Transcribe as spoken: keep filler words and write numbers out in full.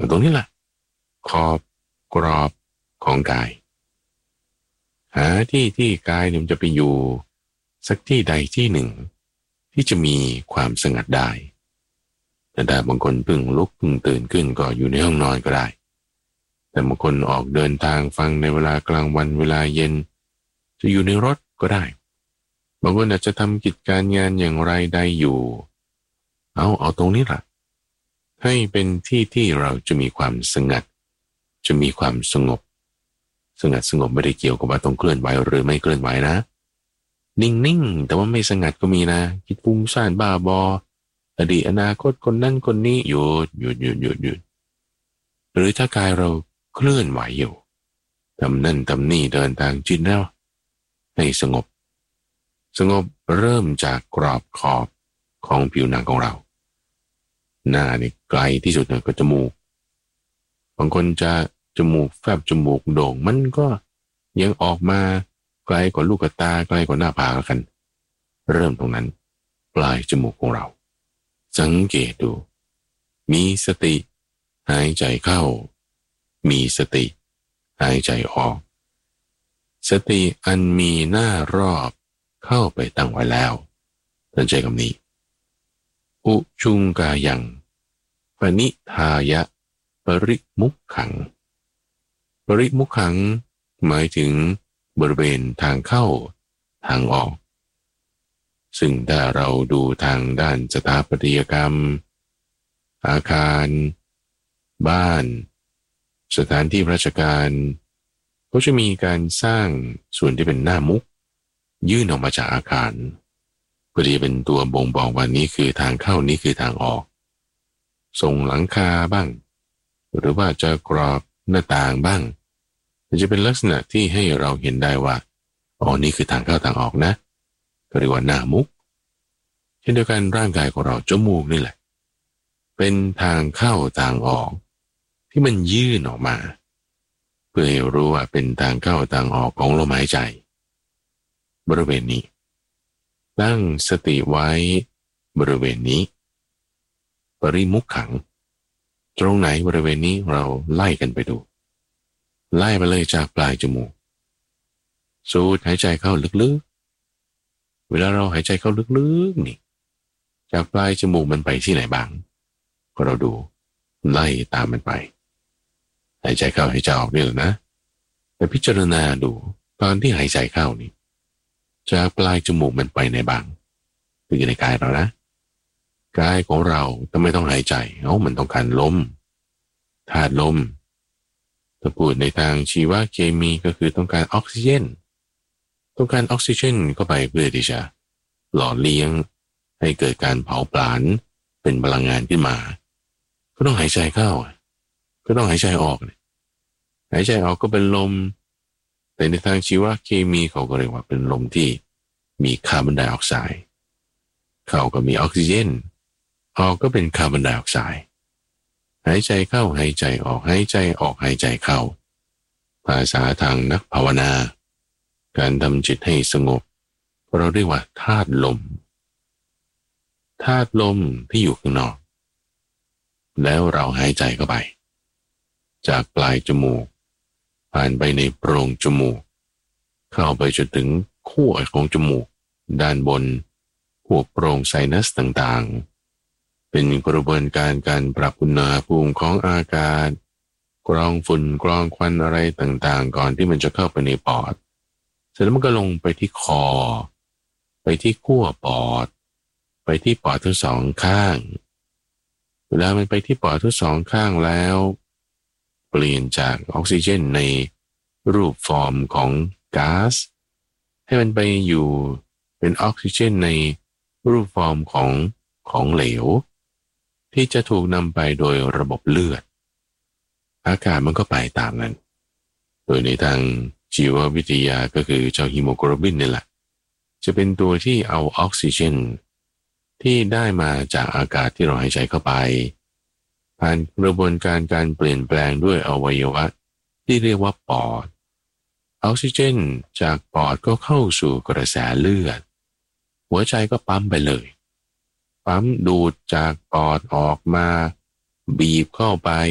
ตรงนี้แหละขอบกรอบของกายหาที่ที่กายเนี่ยมันจะไปอยู่สักที่ใดที่หนึ่งที่จะมีความสงัดได้แต่ถ้าบางคนเพิ่งลุกเพิ่งตื่นขึ้นก็อยู่ในห้องนอนก็ได้แต่บางคนออกเดินทางฟังในเวลากลางวันเวลาเย็นจะอยู่ในรถก็ได้บางคนอาจจะทำกิจการงานอย่างไรใดอยู่เอาเอาตรงนี้ล่ะให้เป็นที่ที่เราจะมีความสงัดจะมีความสงบสงัดสงบไม่ได้เกี่ยวกับว่าต้องเคลื่อนไหวหรือไม่เคลื่อนไหวนะนิ่งๆแต่ว่าไม่สงัดก็มีนะคิดฟุ้งซ่านบ้าบออดีตอนาคตคนนั้นคนนี้หยุดหยุดหยุดหยุดหยุดหรือถ้ากายเราเคลื่อนไหวอยู่ทำนั่นทำนี่เดินทางจิตแล้วให้สงบสงบเริ่มจากกรอบขอบของผิวหนังของเราหน้านี่ไกลที่สุดเนี่ยก็จมูกบางคนจะจมูกแฟบจมูกโด่งมันก็ยังออกมาไกลกว่าลูกตาไกลกว่าหน้าผากกันเริ่มตรงนั้นปลายจมูกของเราสังเกตดูมีสติหายใจเข้ามีสติหายใจออกสติอันมีหน้ารอบเข้าไปตั้งไว้แล้วตั้งใจคำนี้อุชุงกายังปณิทายะปริมุขขังปริมุขขังหมายถึงบริเวณทางเข้าทางออกซึ่งถ้าเราดูทางด้านสถาปัตยกรรมอาคารบ้านสถานที่ราชการก็จะมีการสร้างส่วนที่เป็นหน้ามุกยื่นออกมาจากอาคารเพื่อที่จะเป็นตัวบ่งบอกว่านี้คือทางเข้านี้คือทางออกทรงหลังคาบ้างหรือว่าจะกรอบหน้าต่างบ้างจะเป็นลักษณะที่ให้เราเห็นได้ว่าอ๋อนี่คือทางเข้าทางออกนะก็เรียกว่าหน้ามุกเช่นเดียวกันร่างกายของเราจมูกนี่แหละเป็นทางเข้าทางออกที่มันยื่นออกมาเพื่อให้รู้ว่าเป็นทางเข้าทางออกของลมหายใจบริเวณนี้ตั้งสติไว้บริเวณนี้ปริมุขขังตรงไหนบริเวณนี้เราไล่กันไปดูไล่ไปเลยจากปลายจมูกสูดหายใจเข้าลึกๆเวลาเราหายใจเข้าลึกๆนี่จากปลายจมูกมันไปที่ไหนบ้างก็เราดูไล่ตามมันไปหายใจเข้าหายใจออกนี่แหละนะแต่พิจารณาดูตอนที่หายใจเข้านี่จากปลายจมูกมันไปในบ้างคือในกายเรานะกายของเราทำไมต้องหายใจเอ้ามันต้องการลมธาตุลมถ้าพูดในทางชีวเคมีก็คือต้องการออกซิเจนต้องการออกซิเจนเข้าไปเพื่อที่จะหล่อเลี้ยงให้เกิดการเผาผลาญเป็นพลังงานขึ้นมาก็ต้องหายใจเข้าก็ต้องหายใจออกหายใจออกก็เป็นลมแต่ในทางชีวเคมีเขาก็เรียกว่าเป็นลมที่มีคาร์บอนไดออกไซด์เข้าก็มีออกซิเจนออกก็เป็นคาร์บอนไดออกไซด์หายใจเข้าหายใจออกหายใจออกหายใจเข้าภาษาทางนักภาวนาการทำจิตให้สงบเราเรียกว่าธาตุลมธาตุลมที่อยู่ข้างนอกแล้วเราหายใจเข้าไปจากปลายจมูกผ่านไปในโพรงจมูกเข้าไปจนถึงขั้วของจมูกด้านบนขั้วโพรงไซนัสต่างๆเป็นกระบวนการการปรับอุณหภูมิของอากาศกรองฝุ่นกรองควันอะไรต่างๆก่อนที่มันจะเข้าไปในปอดเสร็จแล้วมันก็ลงไปที่คอไปที่ขั้วปอดไปที่ปอดทั้งสองข้างเวลามันไปที่ปอดทั้งสองข้างแล้วเปลี่ยนจากออกซิเจนในรูปฟอร์มของก๊าซให้มันไปอยู่เป็นออกซิเจนในรูปฟอร์มของของเหลวที่จะถูกนำไปโดยระบบเลือดอากาศมันก็ไปตามนั้นโดยในทางชีววิทยาก็คือเจ้าฮีโมโกลบินนี่แหละจะเป็นตัวที่เอาออกซิเจนที่ได้มาจากอากาศที่เราหายใจเข้าไปผ่านกระบวนการการเปลี่ยนแปลงด้วยอวัยวะที่เรียกว่าปอดออกซิเจนจากปอดก็เข้าสู่กระแสเลือดหัวใจก็ปั๊มไปเลยปั๊มดูดจากปอดออกมาบีบเข้าไป